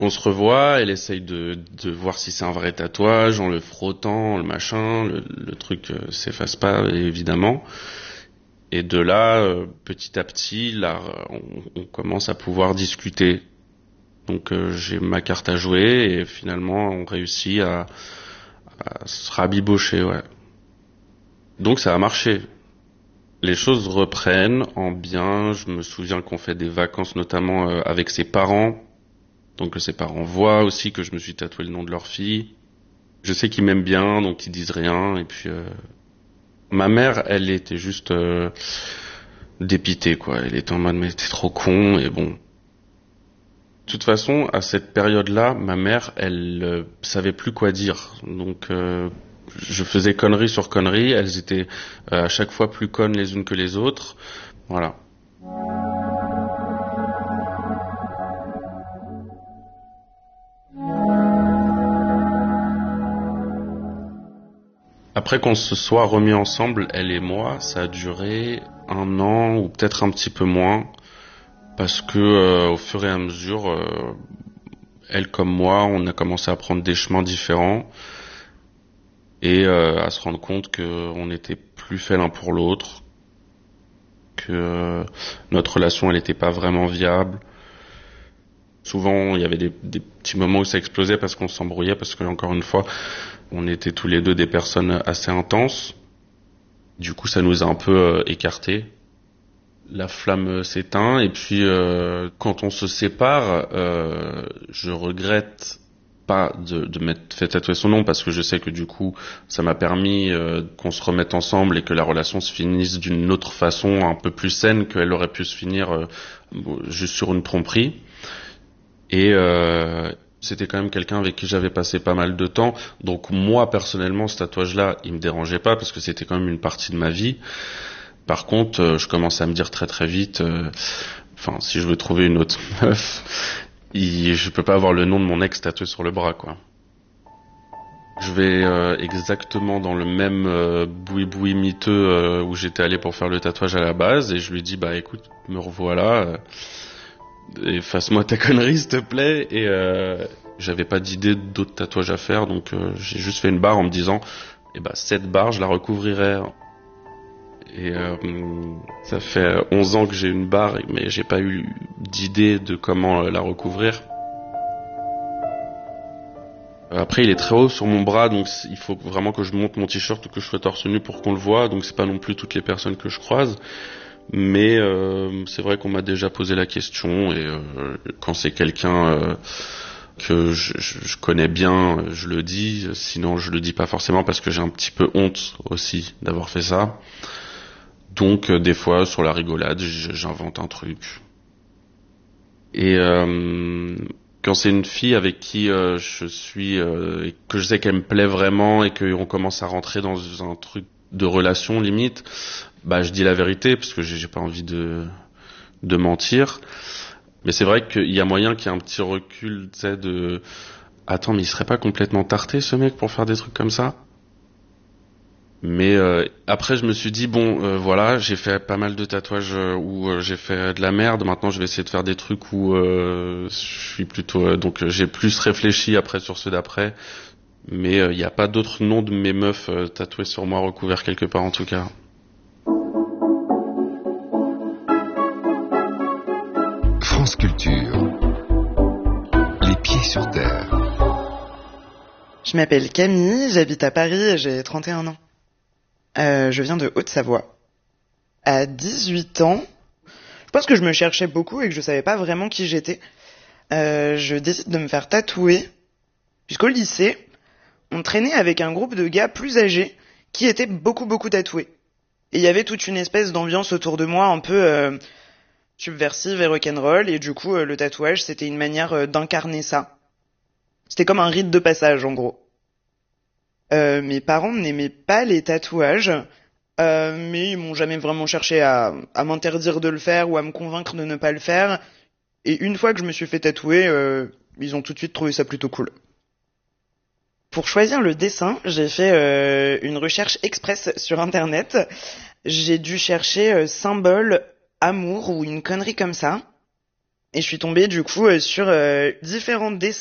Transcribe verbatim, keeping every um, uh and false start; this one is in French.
On se revoit, elle essaye de, de voir si c'est un vrai tatouage, en le frottant, le machin, le, le truc euh, s'efface pas, évidemment. Et de là, euh, petit à petit, là, on, on commence à pouvoir discuter. Donc euh, j'ai ma carte à jouer et finalement on réussit à, à se rabibocher, ouais. Donc ça a marché. Les choses reprennent en bien. Je me souviens qu'on fait des vacances notamment euh, avec ses parents. Donc ses parents voient aussi que je me suis tatoué le nom de leur fille. Je sais qu'ils m'aiment bien, donc ils disent rien. Et puis euh, ma mère, elle était juste euh, dépitée, quoi. Elle était en mode mais t'es trop con et bon. De toute façon, à cette période-là, ma mère, elle euh, savait plus quoi dire. Donc euh, je faisais conneries sur conneries. Elles étaient euh, à chaque fois plus connes les unes que les autres. Voilà. Après qu'on se soit remis ensemble, elle et moi, ça a duré un an ou peut-être un petit peu moins, parce que euh, au fur et à mesure, euh, elle comme moi, on a commencé à prendre des chemins différents et euh, à se rendre compte qu'on n'était plus fait l'un pour l'autre, que euh, notre relation, elle n'était pas vraiment viable. Souvent, il y avait des, des petits moments où ça explosait parce qu'on s'embrouillait, parce que encore une fois, on était tous les deux des personnes assez intenses. Du coup, ça nous a un peu euh, écartés. La flamme s'éteint et puis euh, quand on se sépare, euh, je regrette pas de, de m'être fait tatouer son nom parce que je sais que du coup, ça m'a permis euh, qu'on se remette ensemble et que la relation se finisse d'une autre façon un peu plus saine qu'elle aurait pu se finir euh, juste sur une tromperie. Et euh, c'était quand même quelqu'un avec qui j'avais passé pas mal de temps. Donc moi, personnellement, ce tatouage-là, il me dérangeait pas parce que c'était quand même une partie de ma vie. Par contre, euh, je commence à me dire très très vite, euh, enfin, si je veux trouver une autre meuf, il, je peux pas avoir le nom de mon ex tatoué sur le bras, quoi. Je vais euh, exactement dans le même euh, boui-boui miteux euh, où j'étais allé pour faire le tatouage à la base et je lui dis, bah écoute, me revoilà. Euh, efface-moi ta connerie s'il te plaît et euh, j'avais pas d'idée d'autres tatouages à faire donc euh, j'ai juste fait une barre en me disant eh ben cette barre je la recouvrirai et euh, ça fait onze ans que j'ai une barre mais j'ai pas eu d'idée de comment la recouvrir. Après il est très haut sur mon bras donc il faut vraiment que je monte mon t-shirt ou que je sois torse nu pour qu'on le voit donc c'est pas non plus toutes les personnes que je croise. Mais euh, c'est vrai qu'on m'a déjà posé la question et euh, quand c'est quelqu'un euh, que je, je connais bien, je le dis. Sinon, je le dis pas forcément parce que j'ai un petit peu honte aussi d'avoir fait ça. Donc, euh, des fois, sur la rigolade, j'invente un truc. Et euh, quand c'est une fille avec qui euh, je suis, euh, et que je sais qu'elle me plaît vraiment et qu'on commence à rentrer dans un truc de relation limite, bah je dis la vérité parce que j'ai j'ai pas envie de de mentir. Mais c'est vrai qu'il y a moyen qu'il y ait un petit recul, tu sais, de attends, mais il serait pas complètement tarté ce mec pour faire des trucs comme ça? Mais euh, après je me suis dit bon euh, voilà j'ai fait pas mal de tatouages euh, où euh, j'ai fait de la merde. Maintenant je vais essayer de faire des trucs où euh, je suis plutôt euh, donc euh, j'ai plus réfléchi après sur ceux d'après. Mais il euh, n'y a pas d'autres noms de mes meufs euh, tatoués sur moi recouverts quelque part en tout cas. France Culture. Les pieds sur terre. Je m'appelle Camille, j'habite à Paris et j'ai trente et un ans. Euh, je viens de Haute-Savoie. À dix-huit ans, je pense que je me cherchais beaucoup et que je savais pas vraiment qui j'étais. Euh, je décide de me faire tatouer, puisqu'au lycée, on traînait avec un groupe de gars plus âgés qui étaient beaucoup beaucoup tatoués. Et il y avait toute une espèce d'ambiance autour de moi un peu euh, subversive et rock'n'roll, et du coup, euh, le tatouage, c'était une manière euh, d'incarner ça. C'était comme un rite de passage, en gros. Euh, mes parents n'aimaient pas les tatouages, euh, mais ils m'ont jamais vraiment cherché à, à m'interdire de le faire ou à me convaincre de ne pas le faire. Et une fois que je me suis fait tatouer, euh, ils ont tout de suite trouvé ça plutôt cool. Pour choisir le dessin, j'ai fait euh, une recherche express sur Internet. J'ai dû chercher euh, symbole, amour ou une connerie comme ça. Et je suis tombée du coup euh, sur euh, différents dessins